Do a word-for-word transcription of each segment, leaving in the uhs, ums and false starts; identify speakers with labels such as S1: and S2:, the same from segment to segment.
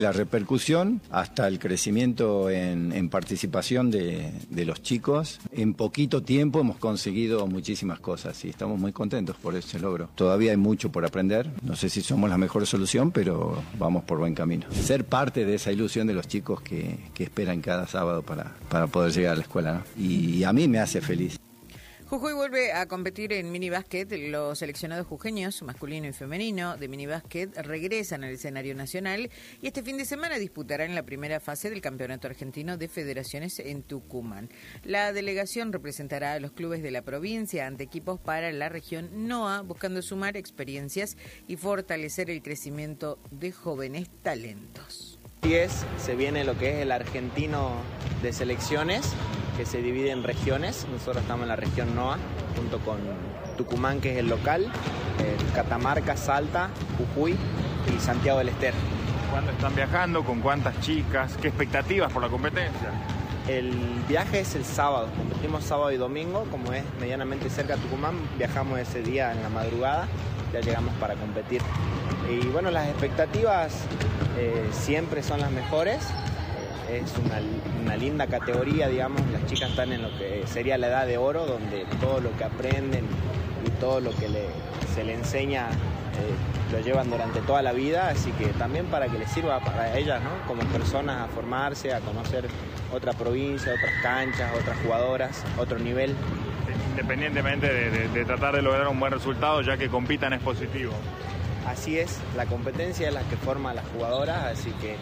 S1: La repercusión hasta el crecimiento en, en participación de, de los chicos. En poquito tiempo hemos conseguido muchísimas cosas y estamos muy contentos por ese logro. Todavía hay mucho por aprender. No sé si somos la mejor solución, pero vamos por buen camino. Ser parte de esa ilusión de los chicos que, que esperan cada sábado para, para poder llegar a la escuela, ¿no? Y, y a mí me hace feliz.
S2: Jujuy vuelve a competir en minibásquet. Los seleccionados jujeños, masculino y femenino, de minibásquet regresan al escenario nacional y este fin de semana disputarán la primera fase del Campeonato Argentino de Federaciones en Tucumán. La delegación representará a los clubes de la provincia ante equipos para la región NOA, buscando sumar experiencias y fortalecer el crecimiento de jóvenes talentos.
S3: Así es, se viene lo que es el argentino de selecciones, que se divide en regiones. Nosotros estamos en la región NOA, junto con Tucumán, que es el local, eh, Catamarca, Salta, Jujuy y Santiago del Estero.
S4: ¿Cuándo están viajando? ¿Con cuántas chicas? ¿Qué expectativas por la competencia?
S3: El viaje es el sábado, competimos sábado y domingo, como es medianamente cerca de Tucumán, viajamos ese día en la madrugada, ya llegamos para competir. Y bueno, las expectativas eh, siempre son las mejores. Es una, una linda categoría, digamos, las chicas están en lo que sería la edad de oro, donde todo lo que aprenden y todo lo que le, se le enseña eh, lo llevan durante toda la vida, así que también para que les sirva para ellas, ¿no? Como personas, a formarse, a conocer otra provincia, otras canchas, otras jugadoras, otro nivel.
S4: Independientemente de, de, de tratar de lograr un buen resultado, ya que compitan es positivo.
S3: Así es, la competencia es la que forma a las jugadoras, así que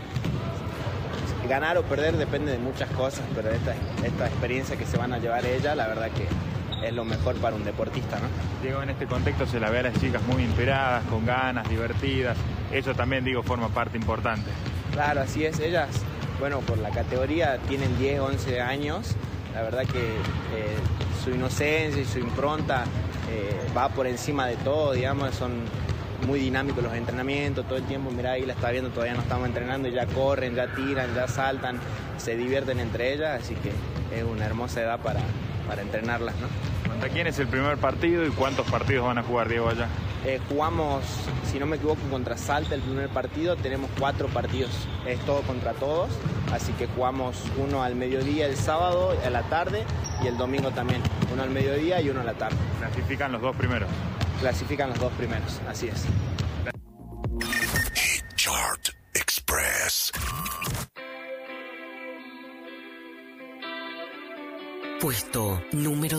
S3: ganar o perder depende de muchas cosas, pero esta, esta experiencia que se van a llevar ellas, la verdad que es lo mejor para un deportista, ¿no?
S4: Diego, en este contexto se la ve a las chicas muy inspiradas, con ganas, divertidas. Eso también, digo, forma parte importante.
S3: Claro, así es. Ellas, bueno, por la categoría tienen diez, once años. La verdad que eh, su inocencia y su impronta eh, va por encima de todo, digamos, son muy dinámicos los entrenamientos, todo el tiempo, mirá, ahí la está viendo, todavía no estamos entrenando y ya corren, ya tiran, ya saltan, se divierten entre ellas, así que es una hermosa edad para, para entrenarlas, ¿no?
S4: ¿Contra quién es el primer partido y cuántos partidos van a jugar, Diego, allá?
S3: Eh, jugamos, si no me equivoco, contra Salta el primer partido, tenemos cuatro partidos, es todo contra todos, así que jugamos uno al mediodía el sábado, a la tarde, y el domingo también, uno al mediodía y uno a la tarde.
S4: ¿Clasifican los dos primeros?
S3: Clasifican los dos primeros, así es.
S5: Hit Chart Express.
S6: Puesto número